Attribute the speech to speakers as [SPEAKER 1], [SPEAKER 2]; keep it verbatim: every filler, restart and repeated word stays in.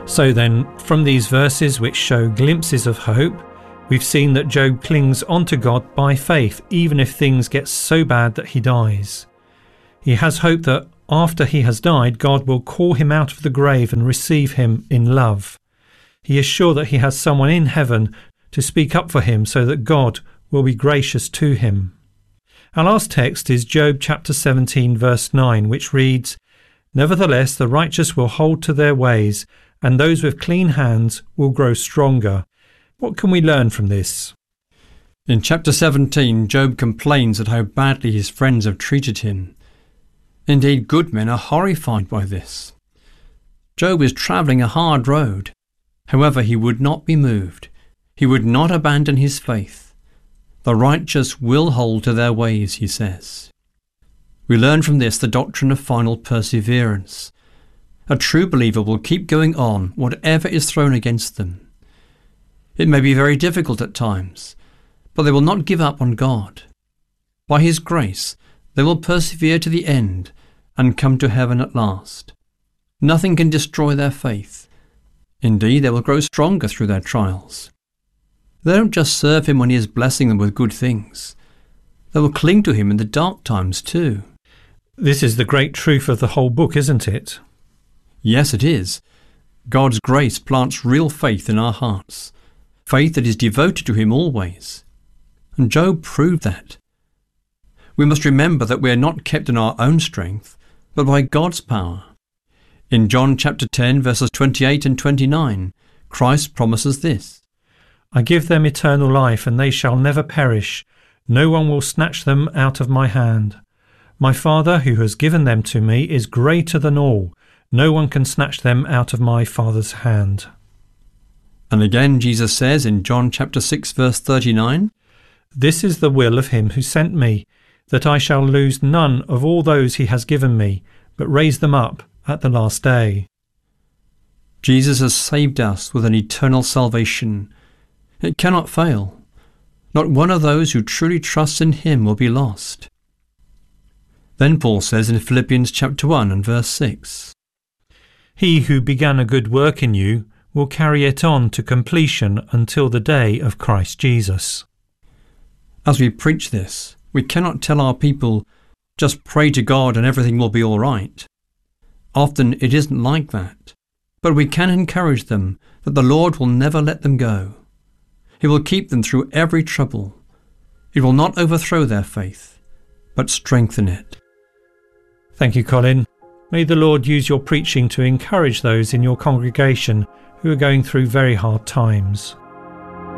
[SPEAKER 1] So then, from these verses which show glimpses of hope, we've seen that Job clings onto God by faith, even if things get so bad that he dies. He has hope that after he has died, God will call him out of the grave and receive him in love. He is sure that he has someone in heaven to speak up for him so that God will be gracious to him. Our last text is Job chapter seventeen verse nine, which reads, "Nevertheless the righteous will hold to their ways, and those with clean hands will grow stronger." What can we learn from this?
[SPEAKER 2] In chapter seventeen, Job complains at how badly his friends have treated him. Indeed, good men are horrified by this. Job is travelling a hard road. However, he would not be moved. He would not abandon his faith. The righteous will hold to their ways, he says. We learn from this the doctrine of final perseverance. A true believer will keep going on whatever is thrown against them. It may be very difficult at times, but they will not give up on God. By his grace, they will persevere to the end and come to heaven at last. Nothing can destroy their faith. Indeed, they will grow stronger through their trials. They don't just serve him when he is blessing them with good things. They will cling to him in the dark times too.
[SPEAKER 1] This is the great truth of the whole book, isn't it?
[SPEAKER 2] Yes, it is. God's grace plants real faith in our hearts, faith that is devoted to him always. And Job proved that. We must remember that we are not kept in our own strength, but by God's power. In John chapter ten, verses twenty-eight and twenty-nine, Christ promises this, "I give them eternal life, and they shall never perish. No one will snatch them out of my hand. My Father, who has given them to me, is greater than all. No one can snatch them out of my Father's hand." And again Jesus says in John chapter six, verse thirty-nine, "This is the will of him who sent me, that I shall lose none of all those he has given me, but raise them up at the last day." Jesus has saved us with an eternal salvation. It cannot fail. Not one of those who truly trust in him will be lost. Then Paul says in Philippians chapter one and verse six, "He who began a good work in you will carry it on to completion until the day of Christ Jesus." As we preach this, we cannot tell our people, just pray to God and everything will be all right. Often it isn't like that, but we can encourage them that the Lord will never let them go. He will keep them through every trouble. It will not overthrow their faith, but strengthen it. Thank you, Colin. May the Lord use your preaching to encourage those in your congregation who are going through very hard times.